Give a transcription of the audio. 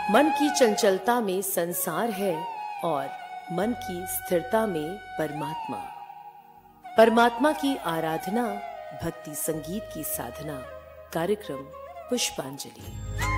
मन की चंचलता में संसार है और मन की स्थिरता में परमात्मा। परमात्मा की आराधना, भक्ति संगीत की साधना। कार्यक्रम पुष्पांजलि।